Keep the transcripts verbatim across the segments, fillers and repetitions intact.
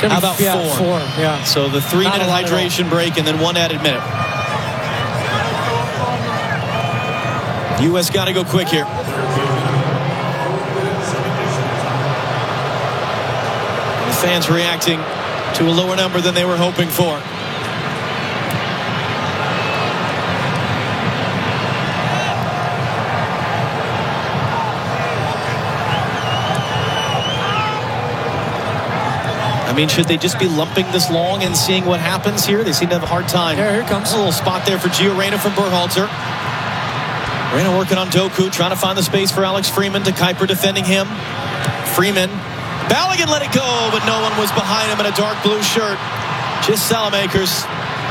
How about yeah, four? Four, yeah. So the three-minute hydration break and then one added minute. U S got to go quick here. The fans reacting to a lower number than they were hoping for. I mean, should they just be lumping this long and seeing what happens here? They seem to have a hard time. Yeah, here it comes. A little spot there for Gio Reyna from Berhalter. Reyna working on Doku, trying to find the space for Alex Freeman. to Kuiper defending him. Freeman. Balogun let it go, but no one was behind him in a dark blue shirt. Just Salamakers.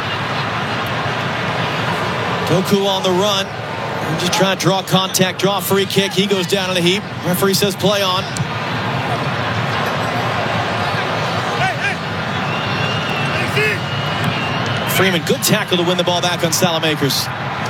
Doku on the run. Just trying to draw contact, draw a free kick. He goes down in a heap. Referee says play on. Freeman, good tackle to win the ball back on Salamakers.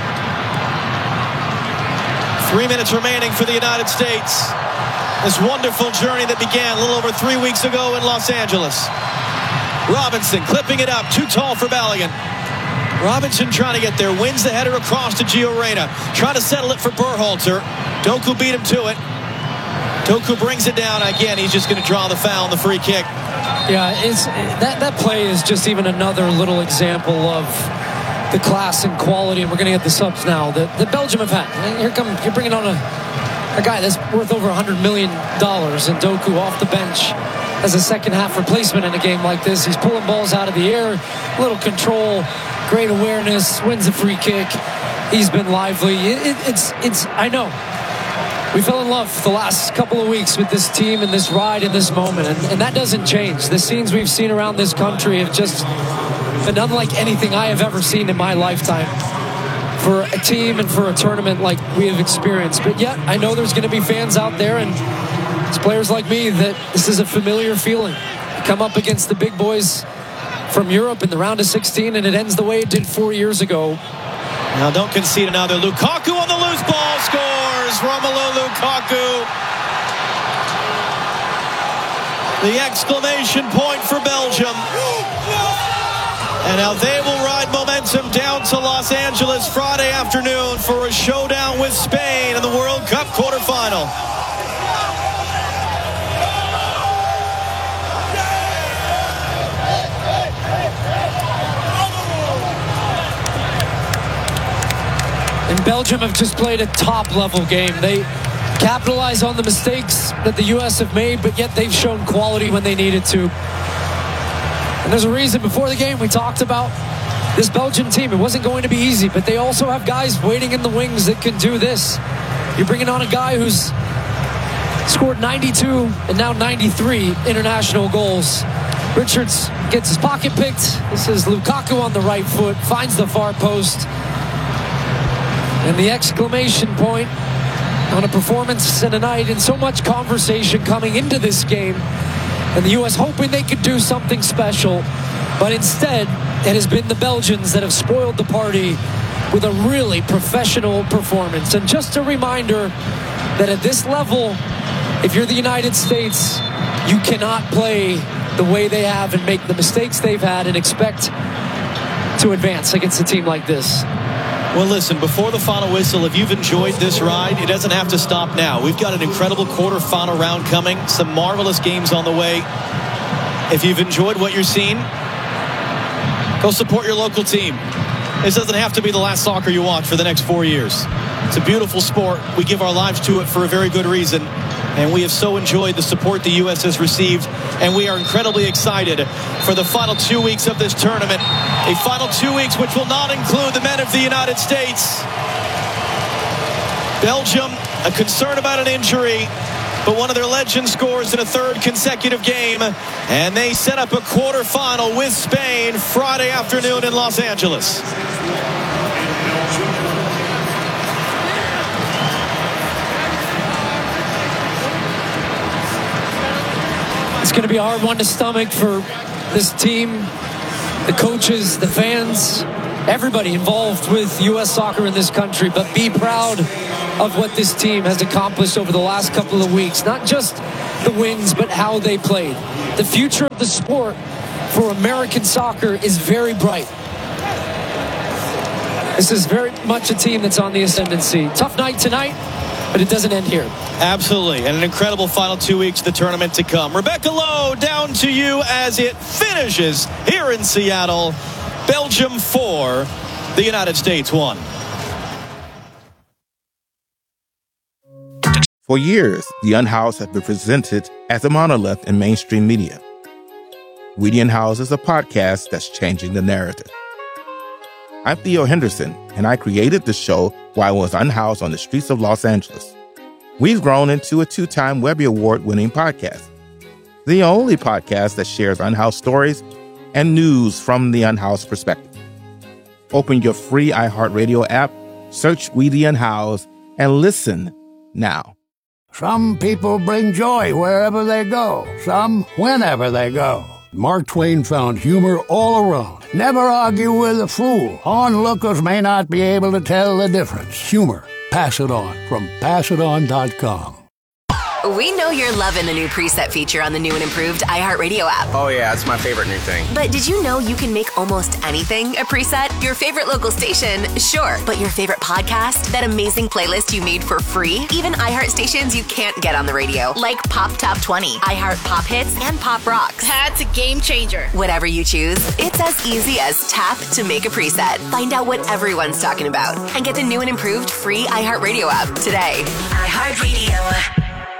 Three minutes remaining for the United States. This wonderful journey that began a little over three weeks ago in Los Angeles. Robinson clipping it up, too tall for Balogun. Robinson trying to get there, wins the header across to Gio Reyna. Trying to settle it for Berhalter. Doku beat him to it. Doku brings it down again. He's just going to draw the foul on the free kick. Yeah, it's that that play is just even another little example of the class and quality, and we're going to get the subs now that, that Belgium have had. And here come you're bringing on a a guy that's worth over one hundred million dollars, and Doku off the bench as a second half replacement in a game like this. He's pulling balls out of the air, little control, great awareness, wins a free kick. He's been lively. It, it, it's it's I know. We fell in love the last couple of weeks with this team and this ride and this moment, and, and that doesn't change. The scenes we've seen around this country have just been unlike anything I have ever seen in my lifetime for a team and for a tournament like we have experienced. But yet, I know there's going to be fans out there, and it's players like me that this is a familiar feeling. You come up against the big boys from Europe in the round of sixteen, and it ends the way it did four years ago. Now don't concede another. Lukaku on the loose ball scores. Romelu Lukaku. The exclamation point for Belgium. And now they will ride momentum down to Los Angeles Friday afternoon for a showdown with Spain in the World Cup quarterfinal. And Belgium have just played a top-level game. They capitalize on the mistakes that the U S have made, but yet they've shown quality when they needed to. And there's a reason before the game we talked about this Belgian team. It wasn't going to be easy, but they also have guys waiting in the wings that can do this. You're bringing on a guy who's scored ninety-two and now ninety-three international goals. Richards gets his pocket picked. This is Lukaku on the right foot, finds the far post. And the exclamation point on a performance and a night, and so much conversation coming into this game. And the U S hoping they could do something special. But instead, it has been the Belgians that have spoiled the party with a really professional performance. And just a reminder that at this level, if you're the United States, you cannot play the way they have and make the mistakes they've had and expect to advance against a team like this. Well, listen, before the final whistle, if you've enjoyed this ride, it doesn't have to stop now. We've got an incredible quarterfinal round coming, some marvelous games on the way. If you've enjoyed what you're seeing, go support your local team. This doesn't have to be the last soccer you watch for the next four years. It's a beautiful sport. We give our lives to it for a very good reason. And we have so enjoyed the support the U S has received. And we are incredibly excited for the final two weeks of this tournament. A final two weeks which will not include the men of the United States. Belgium, a concern about an injury, but one of their legends scores in a third consecutive game. And they set up a quarterfinal with Spain Friday afternoon in Los Angeles. It's going to be a hard one to stomach for this team, the coaches, the fans. everybody involved with U S soccer in this country, but be proud of what this team has accomplished over the last couple of weeks. Not just the wins, but how they played. The future of the sport for American soccer is very bright. This is very much a team that's on the ascendancy. Tough night tonight, but it doesn't end here. Absolutely, and an incredible final two weeks of the tournament to come. Rebecca Lowe, down to you as it finishes here in Seattle. Belgium four, the United States one. For years, the Unhoused has been presented as a monolith in mainstream media. We the Unhoused is a podcast that's changing the narrative. I'm Theo Henderson, and I created the show while I was unhoused on the streets of Los Angeles. We've grown into a two-time Webby Award-winning podcast, the only podcast that shares unhoused stories and news from the unhoused perspective. Open your free iHeartRadio app, search We the Unhoused, and listen now. Some people bring joy wherever they go, some whenever they go. Mark Twain found humor all around. Never argue with a fool. Onlookers may not be able to tell the difference. Humor. Pass it on from pass it on dot com. We know you're loving the new preset feature on the new and improved iHeartRadio app. Oh yeah, it's my favorite new thing. But did you know you can make almost anything a preset? Your favorite local station, sure. But your favorite podcast? That amazing playlist you made for free? Even iHeart stations you can't get on the radio. Like Pop Top twenty, iHeart Pop Hits, and Pop Rocks. That's a game changer. Whatever you choose, it's as easy as tap to make a preset. Find out what everyone's talking about. And get the new and improved free iHeartRadio app today. iHeartRadio.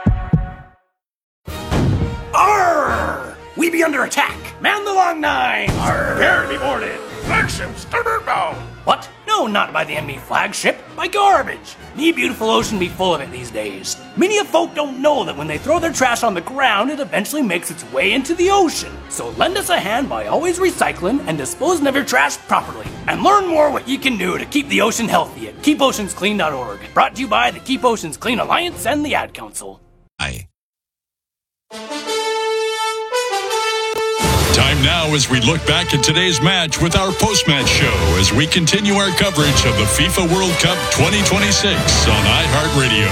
Arr! We be under attack. Man the long nine. Arr! Prepare to be boarded. Flagship starboard bound. What? No, not by the enemy flagship. By garbage. Me beautiful ocean be full of it these days. Many of folk don't know that when they throw their trash on the ground, it eventually makes its way into the ocean. So lend us a hand by always recycling and disposing of your trash properly. And learn more what you can do to keep the ocean healthy at keep oceans clean dot org. Brought to you by the Keep Oceans Clean Alliance and the Ad Council. Aye. Time now as we look back at today's match with our post-match show as we continue our coverage of the FIFA World Cup twenty twenty-six on iHeartRadio.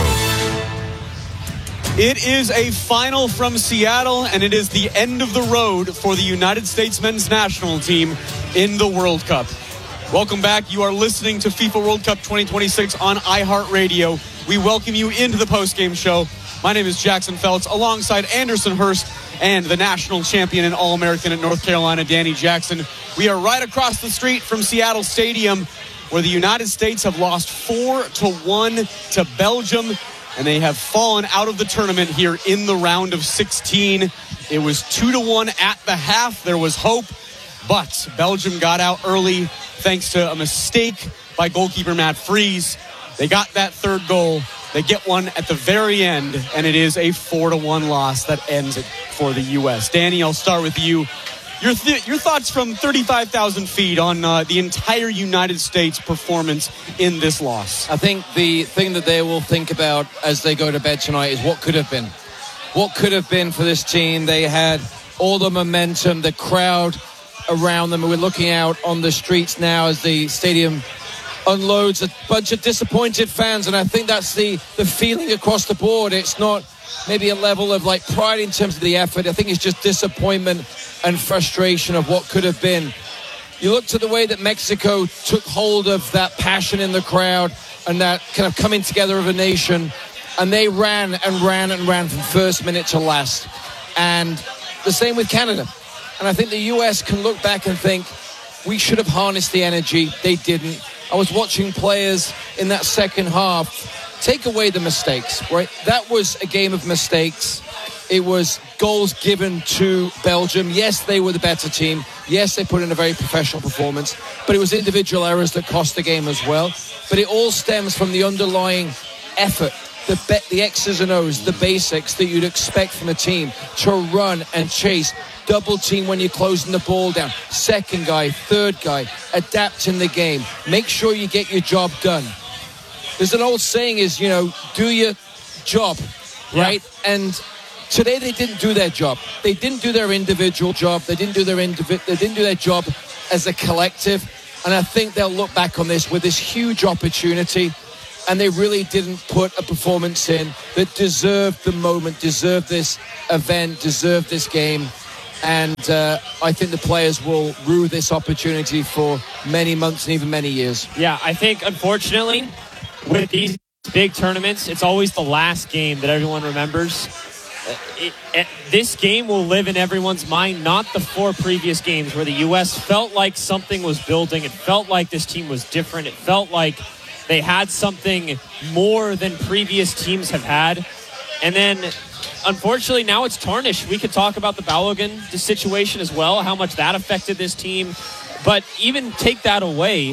It is a final from Seattle, and it is the end of the road for the United States men's national team in the World Cup. Welcome back. You are listening to FIFA World Cup twenty twenty-six on iHeartRadio. We welcome you into the post-game show. My name is Jackson Feltz, alongside Anderson Hurst and the national champion and All-American at North Carolina, Danny Jackson. We are right across the street from Seattle Stadium, where the United States have lost four to one to Belgium, and they have fallen out of the tournament here in the round of sixteen. It was two to one at the half. There was hope, but Belgium got out early thanks to a mistake by goalkeeper Matt Freese. They got that third goal. They get one at the very end, and it is a four to one loss that ends it for the U S. Danny, I'll start with you. Your th- your thoughts from thirty-five thousand feet on uh, the entire United States performance in this loss. I think the thing that they will think about as they go to bed tonight is what could have been. What could have been for this team. They had all the momentum, the crowd around them. We're looking out on the streets now as the stadium unloads a bunch of disappointed fans, and I think that's the the feeling across the board. It's not maybe a level of like pride in terms of the effort. I think it's just disappointment and frustration of what could have been. You looked at the way that Mexico took hold of that passion in the crowd and that kind of coming together of a nation, and they ran and ran and ran from first minute to last. And the same with Canada. And I think the U S can look back and think we should have harnessed the energy. They didn't. I was watching players in that second half take away the mistakes, right? That was a game of mistakes. It was goals given to Belgium. Yes, they were the better team. Yes, they put in a very professional performance, but it was individual errors that cost the game as well. But it all stems from the underlying effort, the be- the X's and O's, the basics that you'd expect from a team to run and chase. Double team when you're closing the ball down. Second guy, third guy, adapt in the game. Make sure you get your job done. There's an old saying is, you know, do your job, right? Yeah. And today they didn't do their job. They didn't do their individual job. They didn't do their indivi- They didn't do their job as a collective. And I think they'll look back on this with this huge opportunity, and they really didn't put a performance in that deserved the moment, deserved this event, deserved this game. And uh, I think the players will rue this opportunity for many months and even many years. Yeah, I think, unfortunately, with these big tournaments, it's always the last game that everyone remembers. It, it, this game will live in everyone's mind, not the four previous games where the U S felt like something was building. It felt like this team was different. It felt like they had something more than previous teams have had. And then, unfortunately, now it's tarnished. We could talk about the Balogun situation as well, how much that affected this team. But even take that away,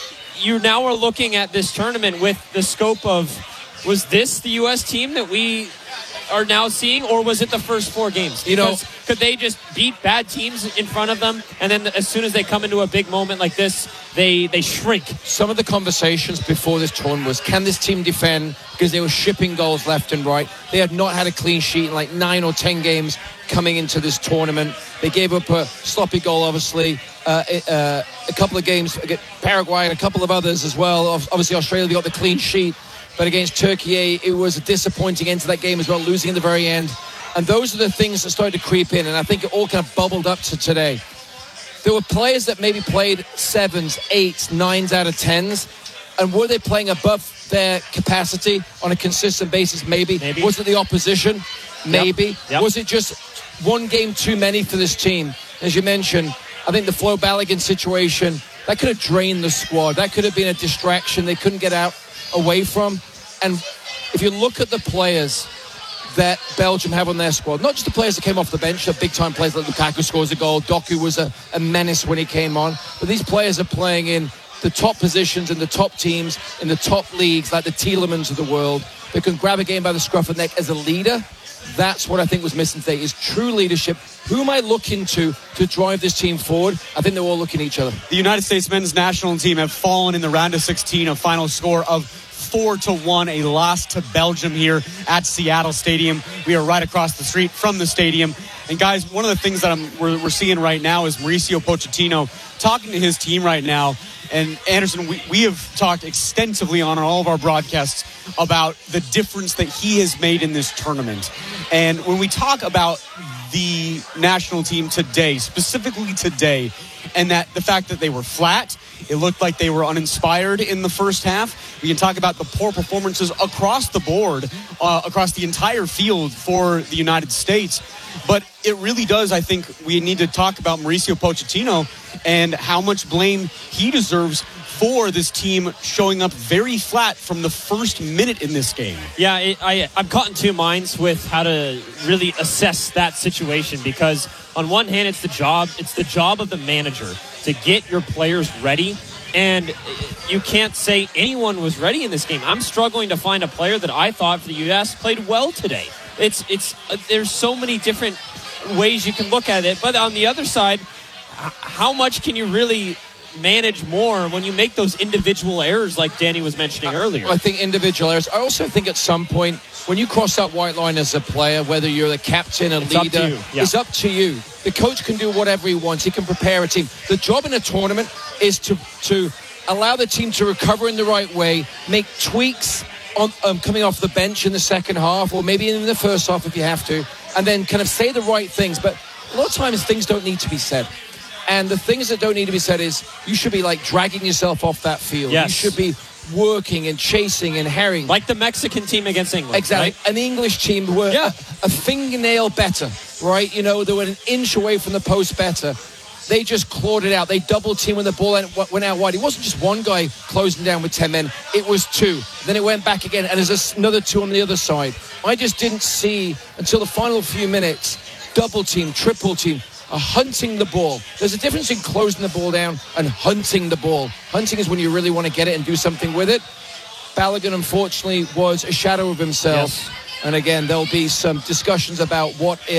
you now are looking at this tournament with the scope of, was this the U S team that we are now seeing, or was it the first four games? You know, because could they just beat bad teams in front of them, and then as soon as they come into a big moment like this, they they shrink? Some of the conversations before this tournament was, can this team defend? Because they were shipping goals left and right. They had not had a clean sheet in like nine or ten games coming into this tournament. They gave up a sloppy goal, obviously, uh, uh, a couple of games against Paraguay and a couple of others as well. Obviously, Australia, they got the clean sheet. But against Turkey, it was a disappointing end to that game as well, losing in the very end. And those are the things that started to creep in. And I think it all kind of bubbled up to today. There were players that maybe played sevens, eights, nines out of tens. And were they playing above their capacity on a consistent basis? Maybe. Maybe. Was it the opposition? Maybe. Yep. Yep. Was it just one game too many for this team? As you mentioned, I think the Flo Balogun situation, that could have drained the squad. That could have been a distraction they couldn't get out away from. And if you look at the players that Belgium have on their squad, not just the players that came off the bench, the big-time players like Lukaku scores a goal, Doku was a, a menace when he came on, but these players are playing in the top positions, in the top teams, in the top leagues, like the Tielemans of the world, that can grab a game by the scruff of the neck as a leader. That's what I think was missing today, is true leadership. Who am I looking to to drive this team forward? I think they're all looking at each other. The United States men's national team have fallen in the round of sixteen, a final score of four to one, a loss to Belgium here at Seattle Stadium. We are right across the street from the stadium. And guys, one of the things that I'm, we're, we're seeing right now is Mauricio Pochettino talking to his team right now. And Anderson, we, we have talked extensively on all of our broadcasts about the difference that he has made in this tournament. And when we talk about the national team today, specifically today, and that the fact that they were flat, it looked like they were uninspired in the first half. We can talk about the poor performances across the board, uh, across the entire field for the United States. But it really does, I think, we need to talk about Mauricio Pochettino and how much blame he deserves for this team showing up very flat from the first minute in this game. Yeah, it, I, I'm caught in two minds with how to really assess that situation, because on one hand, it's the job, it's the job of the manager to get your players ready. And you can't say anyone was ready in this game. I'm struggling to find a player that I thought for the U S played well today. It's it's uh, there's so many different ways you can look at it. But on the other side, h- how much can you really manage more when you make those individual errors like Danny was mentioning earlier? I think individual errors. I also think at some point when you cross that white line as a player, whether you're the captain, a it's leader, up to you. Yeah. it's up to you. The coach can do whatever he wants. He can prepare a team. The job in a tournament is to to allow the team to recover in the right way, make tweaks on um, coming off the bench in the second half, or maybe in the first half if you have to, and then kind of say the right things. But a lot of times things don't need to be said. And the things that don't need to be said is you should be like dragging yourself off that field. Yes. You should be working and chasing and herring. Like the Mexican team against England. Exactly. Right? An English team were yeah. a, a fingernail better, right? You know, they were an inch away from the post better. They just clawed it out. They double teamed when the ball went out wide. It wasn't just one guy closing down with ten men. It was two. Then it went back again, and there's another two on the other side. I just didn't see, until the final few minutes, double team, triple team, uh, hunting the ball. There's a difference in closing the ball down and hunting the ball. Hunting is when you really want to get it and do something with it. Balogun, unfortunately, was a shadow of himself. Yes. And again, there'll be some discussions about what if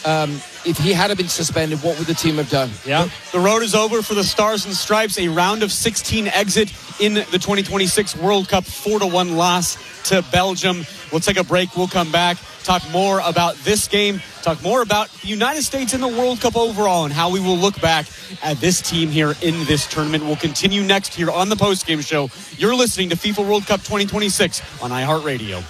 Um, if he had been suspended, what would the team have done? Yeah. The road is over for the Stars and Stripes. A round of sixteen exit in the twenty twenty-six World Cup, four to one loss to Belgium. We'll take a break. We'll come back, talk more about this game, talk more about the United States in the World Cup overall and how we will look back at this team here in this tournament. We'll continue next here on the postgame show. You're listening to FIFA World Cup twenty twenty-six on iHeartRadio.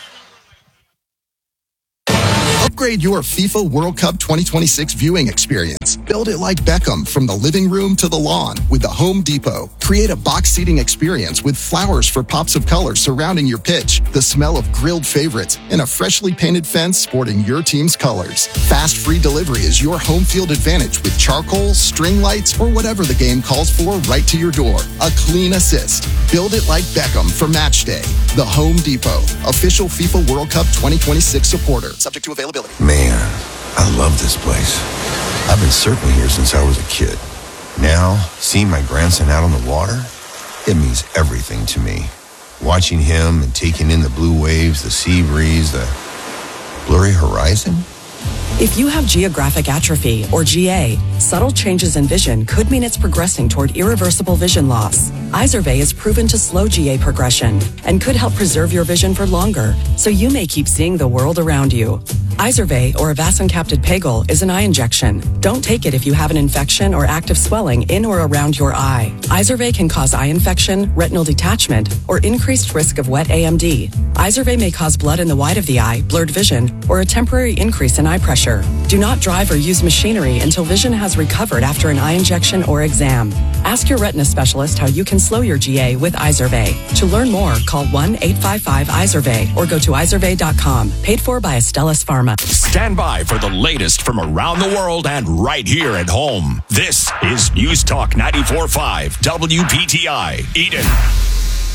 Upgrade your FIFA World Cup twenty twenty-six viewing experience. Build it like Beckham from the living room to the lawn with the Home Depot. Create a box seating experience with flowers for pops of color surrounding your pitch, the smell of grilled favorites, and a freshly painted fence sporting your team's colors. Fast free delivery is your home field advantage with charcoal, string lights, or whatever the game calls for right to your door. A clean assist. Build it like Beckham for match day. The Home Depot, official FIFA World Cup twenty twenty-six supporter. Subject to availability. Man, I love this place. I've been surfing here since I was a kid. Now, seeing my grandson out on the water, it means everything to me. Watching him and taking in the blue waves, the sea breeze, the blurry horizon. If you have geographic atrophy, or G A, subtle changes in vision could mean it's progressing toward irreversible vision loss. Izervay is proven to slow G A progression and could help preserve your vision for longer, so you may keep seeing the world around you. Izervay, or avacincaptad pegol, is an eye injection. Don't take it if you have an infection or active swelling in or around your eye. Izervay can cause eye infection, retinal detachment, or increased risk of wet A M D. Izervay may cause blood in the white of the eye, blurred vision, or a temporary increase in eye pressure. Do not drive or use machinery until vision has recovered after an eye injection or exam. Ask your retina specialist how you can slow your G A with Izervay. To learn more, call one eight five five Izervay or go to izervay dot com. Paid for by Astellas Pharma. Stand by for the latest from around the world and right here at home. This is News Talk ninety-four point five W P T I, Eden.